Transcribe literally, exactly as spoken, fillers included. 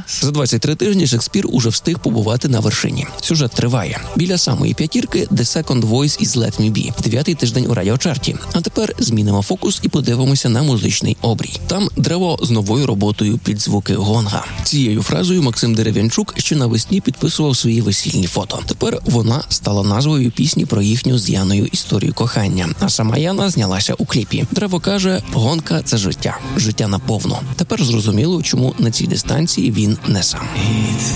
За двадцять три тижні Шекспір уже встиг побувати на вершині. Сюжет триває. Біля самої п'ятірки The Second Voice із Let Me Be. Дев'ятий тиждень у радіочарті. А тепер змінимо фокус і подивимося на музичний обрій. Там древо з новою роботою під звуки гонга. Цією фразою Максим Дерев'янчук ще навесні підписував свої весільні фото. Тепер вона стала назвою пісні про їхню з Яною історію кохання. А сама Яна знялася у кліпі. Древо каже, гонка – це життя. Життя наповну. Тепер зрозуміло, чому на цій дистанції він не сам.